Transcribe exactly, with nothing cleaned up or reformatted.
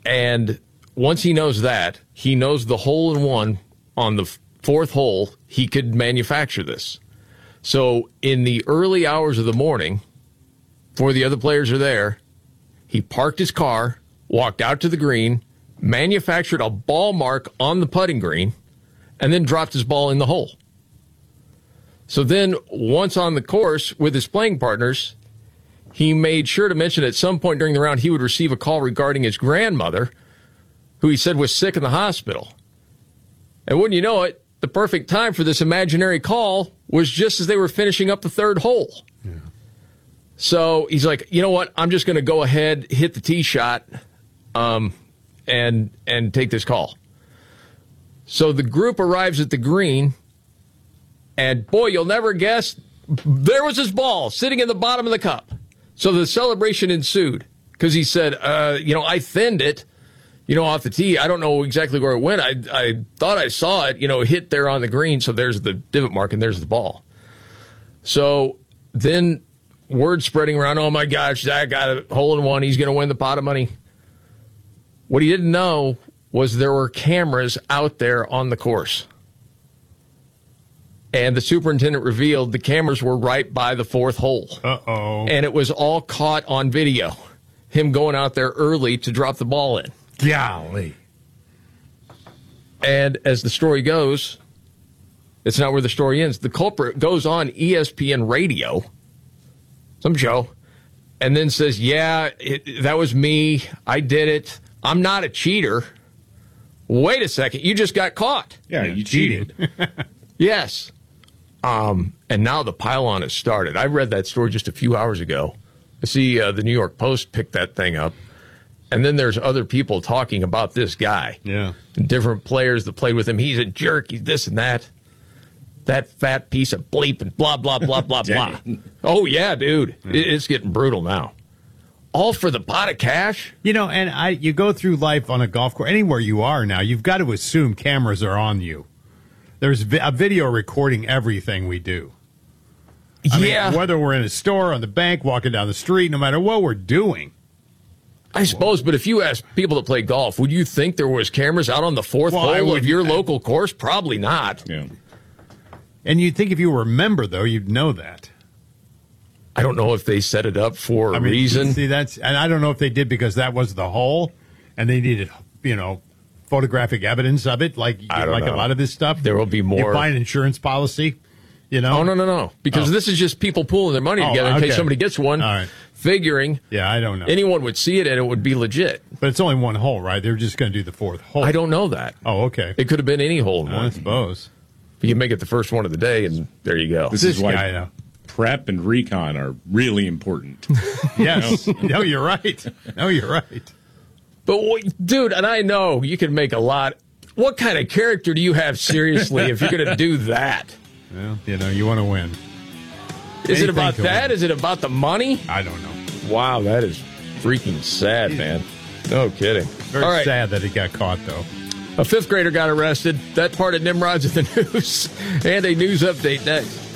And once he knows that, he knows the hole in one on the fourth hole, he could manufacture this. So in the early hours of the morning, before the other players are there, he parked his car, walked out to the green, manufactured a ball mark on the putting green, and then dropped his ball in the hole. So then, once on the course with his playing partners, he made sure to mention at some point during the round he would receive a call regarding his grandmother, who he said was sick in the hospital. And wouldn't you know it, the perfect time for this imaginary call was just as they were finishing up the third hole. Yeah. So he's like, you know what, I'm just going to go ahead, hit the tee shot, um, and and take this call. So the group arrives at the green, and boy, you'll never guess, there was his ball sitting in the bottom of the cup. So the celebration ensued because he said, uh, you know, I thinned it, you know, off the tee. I don't know exactly where it went. I I thought I saw it, you know, hit there on the green. So there's the divot mark and there's the ball. So then word spreading around, oh, my gosh, Zach got a hole in one. He's going to win the pot of money. What he didn't know was there were cameras out there on the course. And the superintendent revealed the cameras were right by the fourth hole. Uh-oh. And it was all caught on video. Him going out there early to drop the ball in. Golly. And as the story goes, it's not where the story ends. The culprit goes on E S P N radio, some show, and then says, yeah, it, that was me. I did it. I'm not a cheater. Wait a second. You just got caught. Yeah, you cheated. Yes. Um, and now the pile-on has started. I read that story just a few hours ago. I see uh, the New York Post picked that thing up. And then there's other people talking about this guy. Yeah. Different players that played with him. He's a jerk. He's this and that. That fat piece of bleep and blah, blah, blah, blah, blah. Oh, yeah, dude. Yeah. It's getting brutal now. All for the pot of cash? You know, and I you go through life on a golf course, anywhere you are now, you've got to assume cameras are on you. There's vi- a video recording everything we do. I yeah. mean, whether we're in a store, on the bank, walking down the street, no matter what we're doing. I suppose, but if you ask people that play golf, would you think there was cameras out on the fourth well, hole would, of your local course? Probably not. Yeah. And you'd think if you were a member, though, you'd know that. I don't know if they set it up for a I mean, reason. See, that's, and I don't know if they did because that was the hole, and they needed, you know, photographic evidence of it, like like know. a lot of this stuff. There will be more. You buy an insurance policy, you know? Oh, no, no, no. Because oh. this is just people pooling their money oh, together in okay. case somebody gets one, All right. figuring yeah, I don't know. anyone would see it and it would be legit. But it's only one hole, right? They're just going to do the fourth hole. I don't know that. Oh, okay. It could have been any hole in one. I suppose. You can make it the first one of the day, and there you go. This, this is why guy, uh, prep and recon are really important. Yes. No, you're right. No, you're right. But, dude, and I know you can make a lot. What kind of character do you have, seriously, if you're going to do that? Well, you know, you want to win. Is Anything it about that? Win. Is it about the money? I don't know. Wow, that is freaking sad, man. No kidding. Very All right. sad that he got caught, though. A fifth grader got arrested. That part of Nimrod's in the news. And a news update next.